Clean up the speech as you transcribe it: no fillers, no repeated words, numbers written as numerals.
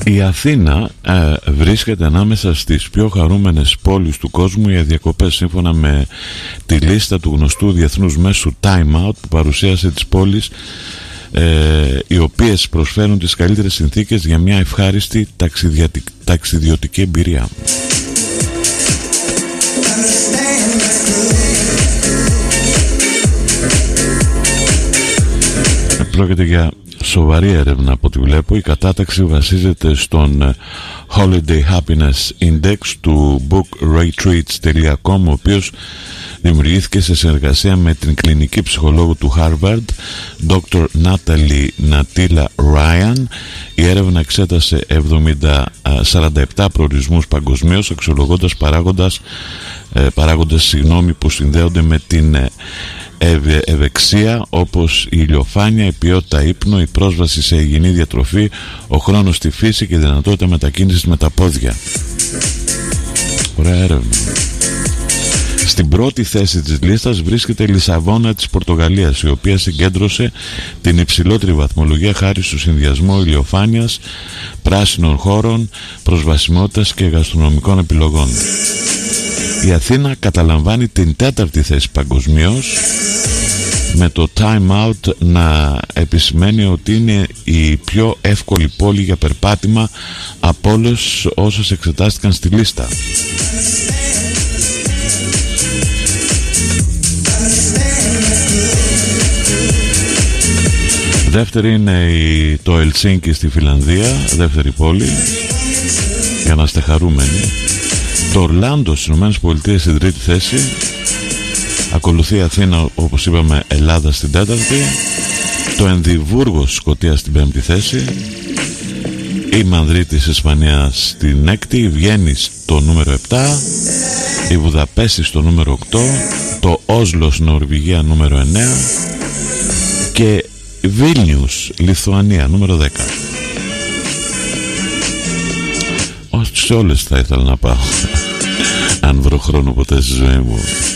Η Αθήνα βρίσκεται ανάμεσα στις πιο χαρούμενες πόλεις του κόσμου για διακοπές, σύμφωνα με τη λίστα του γνωστού διεθνούς μέσου Time Out, που παρουσίασε τις πόλεις οι οποίες προσφέρουν τις καλύτερες συνθήκες για μια ευχάριστη ταξιδιωτική εμπειρία. Πρόκειται για σοβαρή έρευνα από ό,τι βλέπω. Η κατάταξη βασίζεται στον Holiday Happiness Index του bookretreats.com, ο οποίος δημιουργήθηκε σε συνεργασία με την κλινική ψυχολόγο του Harvard, Dr. Natalie Natila Ryan. Η έρευνα εξέτασε 47 προορισμούς παγκοσμίως, αξιολογώντας παράγοντες που συνδέονται με την ευεξία, όπως η ηλιοφάνεια, η ποιότητα ύπνου, η πρόσβαση σε υγιεινή διατροφή, ο χρόνος στη φύση και η δυνατότητα μετακίνησης με τα πόδια. Ωραία έρευνα. Στην πρώτη θέση της λίστας βρίσκεται η Λισαβόνα της Πορτογαλίας, η οποία συγκέντρωσε την υψηλότερη βαθμολογία χάρη στο συνδυασμό ηλιοφάνειας, πράσινων χώρων, προσβασιμότητας και γαστρονομικών επιλογών. Η Αθήνα καταλαμβάνει την 4η θέση παγκοσμίως, με το Time Out να επισημαίνει ότι είναι η πιο εύκολη πόλη για περπάτημα από όλες όσες εξετάστηκαν στη λίστα. Δεύτερη είναι το Ελσίνκι στη Φιλανδία, δεύτερη πόλη, για να είστε χαρούμενοι. Το Ορλάντο στις ΗΠΑ στην τρίτη θέση. Ακολουθεί η Αθήνα, όπως είπαμε, Ελλάδα στην τέταρτη. Το Ενδιβούργο στη Σκωτία στην πέμπτη θέση. Η Μανδρίτη της Ισπανίας στην έκτη. Η Βιέννη στο νούμερο 7. Η Βουδαπέστη στο νούμερο 8. Το Όσλο στην Νορβηγία νούμερο 9. Και Βίλνιους, Λιθουανία, νούμερο 10. Σε όλες θα ήθελα να πάω, αν βρω χρόνο ποτέ στη ζωή μου.